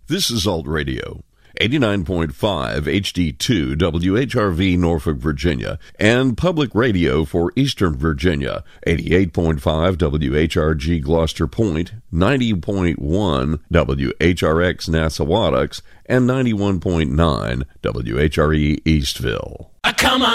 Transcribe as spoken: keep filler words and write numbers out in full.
This is Alt Radio, eighty-nine point five H D two W H R V Norfolk, Virginia, and Public Radio for Eastern Virginia, eighty-eight point five W H R G Gloucester Point, ninety point one W H R X Nassawadox, and ninety-one point nine W H R E Eastville. Come on!